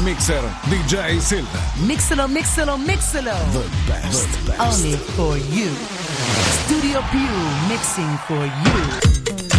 mixer DJ Silva. Mixalo, mixalo, mixalo. The best. Only for you. Studio Più mixing for you.